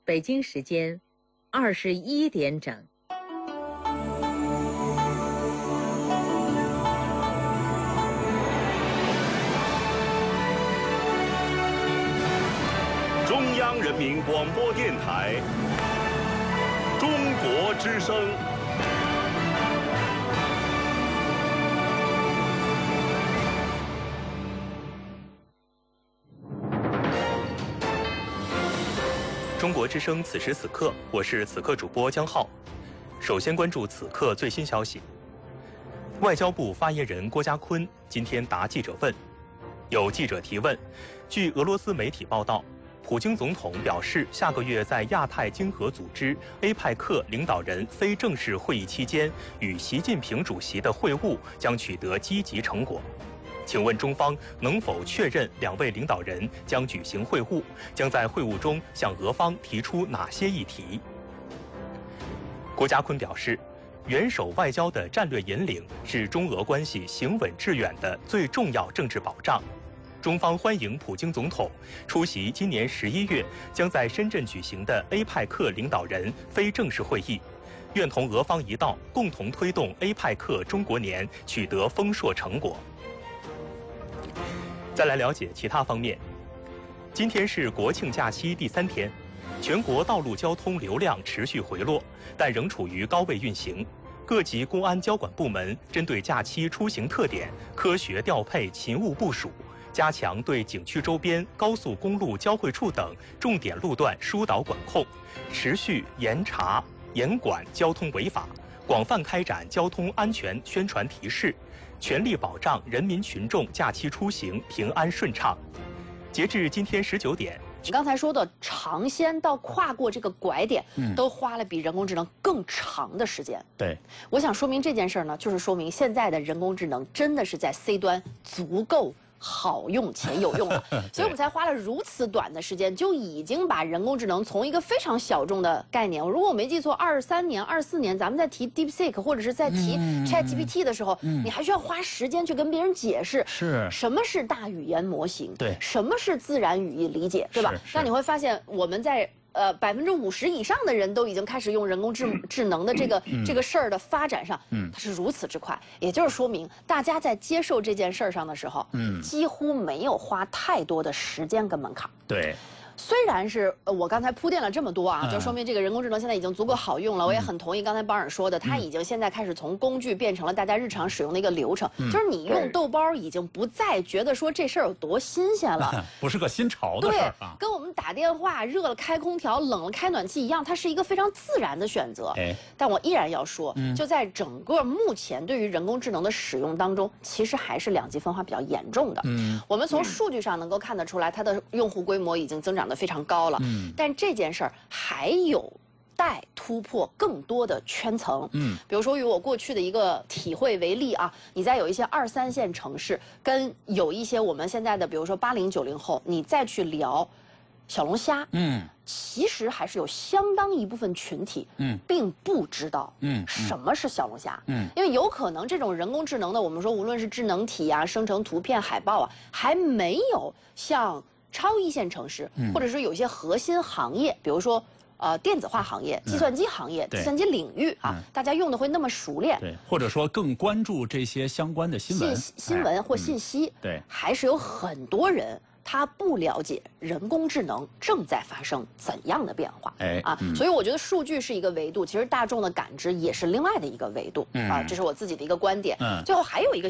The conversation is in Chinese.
北京时间21点整。 中央人民广播电台中国之声。 中国之声此时此刻，我是此刻主播江浩。首先关注此刻最新消息。外交部发言人郭家坤今天答记者问。有记者提问，据俄罗斯媒体报道，普京总统表示，下个月在亚太经合组织 APEC 领导人非正式会议期间，与习近平主席的会晤将取得积极成果。请问中方能否确认两位领导人将举行会晤？将在会晤中向俄方提出哪些议题？郭家坤表示，元首外交的战略引领是中俄关系行稳致远的最重要政治保障。中方欢迎普京总统出席今年11月将在深圳举行的 APEC 领导人非正式会议，愿同俄方一道，共同推动 APEC 中国年取得丰硕成果。再来了解其他方面。今天是国庆假期第3天，全国道路交通流量持续回落，但仍处于高位运行。各级公安交管部门针对假期出行特点，科学调配勤务部署，加强对景区周边高速公路交汇处等重点路段疏导管控，持续严查严管交通违法，广泛开展交通安全宣传提示，全力保障人民群众假期出行平安顺畅。截至今天19点， 你刚才说的尝鲜到跨过这个拐点，都花了比人工智能更长的时间。 对， 我想说明这件事呢，就是说明现在的人工智能真的是在 C 端足够好用且有用了，所以我们才花了如此短的时间，就已经把人工智能从一个非常小众的概念，如果我没记错，23年、24年，咱们在提 DeepSeek 或者是在提 ChatGPT 的时候，你还需要花时间去跟别人解释是什么是大语言模型， 对， 什么是自然语义理解，对吧？那你会发现我们在50%以上的人都已经开始用人工智能的这个事儿的发展上，它是如此之快，也就是说明大家在接受这件事儿上的时候，几乎没有花太多的时间跟门槛。 对。 虽然是我刚才铺垫了这么多啊，就说明这个人工智能现在已经足够好用了。我也很同意刚才邦尔说的，它已经现在开始从工具变成了大家日常使用的一个流程。就是你用豆包已经不再觉得说这事儿有多新鲜了， 不是个新潮的事儿啊。 跟我们打电话热了开空调，冷了开暖气一样，它是一个非常自然的选择。但我依然要说，就在整个目前对于人工智能的使用当中，其实还是两极分化比较严重的。我们从数据上能够看得出来，它的用户规模已经增长得非常高了。但这件事儿还有待突破更多的圈层。比如说以我过去的一个体会为例啊，你在有一些2、3线城市，跟有一些我们现在的，比如说80、90后，你再去聊小龙虾，其实还是有相当一部分群体，并不知道，什么是小龙虾，因为有可能这种人工智能的，我们说无论是智能体啊、生成图片、海报啊，还没有像超一线城市，或者说有一些核心行业，比如说电子化行业、计算机行业、计算机领域啊，大家用的会那么熟练， 对，或者说更关注这些相关的新闻或信息， 对， 还是有很多人他不了解人工智能正在发生怎样的变化，所以我觉得数据是一个维度，其实大众的感知也是另外的一个维度，这是我自己的一个观点。最后还有一个